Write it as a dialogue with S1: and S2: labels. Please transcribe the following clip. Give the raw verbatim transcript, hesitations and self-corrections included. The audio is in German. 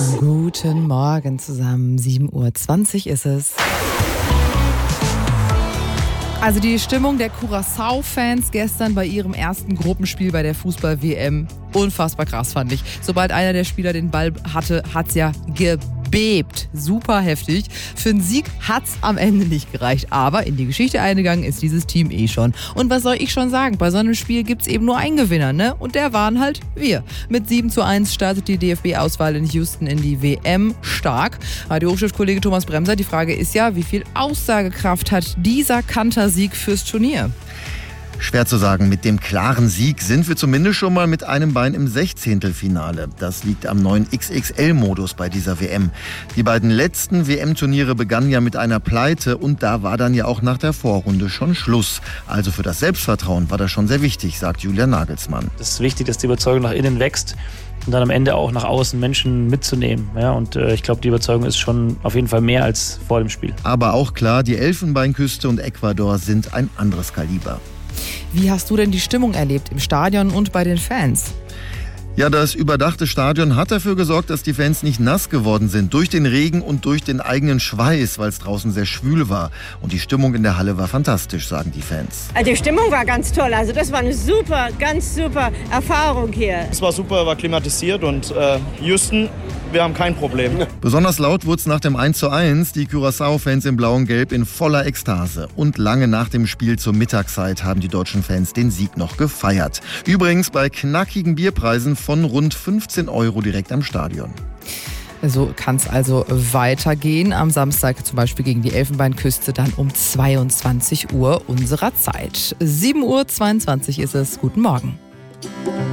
S1: Guten Morgen zusammen, sieben Uhr zwanzig ist es. Also die Stimmung der Curaçao-Fans gestern bei ihrem ersten Gruppenspiel bei der Fußball-W M, unfassbar krass fand ich. Sobald einer der Spieler den Ball hatte, hat's ja gebebt. Super heftig. Für einen Sieg hat's am Ende nicht gereicht, aber in die Geschichte eingegangen ist dieses Team eh schon. Und was soll ich schon sagen, bei so einem Spiel gibt's eben nur einen Gewinner, ne? Und der waren halt wir. Mit sieben zu eins startet die D F B-Auswahl in Houston in die W M stark. Radio-Hochschriftkollege Thomas Bremser, die Frage ist ja, wie viel Aussagekraft hat dieser Kantersieg fürs Turnier?
S2: Schwer zu sagen. Mit dem klaren Sieg sind wir zumindest schon mal mit einem Bein im Sechzehntelfinale. Das liegt am neuen X X L-Modus bei dieser W M. Die beiden letzten W M-Turniere begannen ja mit einer Pleite und da war dann ja auch nach der Vorrunde schon Schluss. Also für das Selbstvertrauen war das schon sehr wichtig, sagt Julian Nagelsmann.
S3: Es ist wichtig, dass die Überzeugung nach innen wächst und dann am Ende auch nach außen Menschen mitzunehmen. Ja, und äh, ich glaube, die Überzeugung ist schon auf jeden Fall mehr als vor dem Spiel.
S2: Aber auch klar, die Elfenbeinküste und Ecuador sind ein anderes Kaliber.
S1: Wie hast du denn die Stimmung erlebt im Stadion und bei den Fans?
S2: Ja, das überdachte Stadion hat dafür gesorgt, dass die Fans nicht nass geworden sind. Durch den Regen und durch den eigenen Schweiß, weil es draußen sehr schwül war. Und die Stimmung in der Halle war fantastisch, sagen die Fans.
S4: Die Stimmung war ganz toll. Also das war eine super, ganz super Erfahrung hier.
S5: Es war super, war klimatisiert und äh, Houston, wir haben kein Problem.
S2: Besonders laut wurde es nach dem eins zu eins. Die Curaçao-Fans in Blau und Gelb in voller Ekstase. Und lange nach dem Spiel zur Mittagszeit haben die deutschen Fans den Sieg noch gefeiert. Übrigens bei knackigen Bierpreisen von rund fünfzehn Euro direkt am Stadion.
S1: So kann es also weitergehen. Am Samstag zum Beispiel gegen die Elfenbeinküste dann um zweiundzwanzig Uhr unserer Zeit. sieben Uhr zweiundzwanzig ist es. Guten Morgen.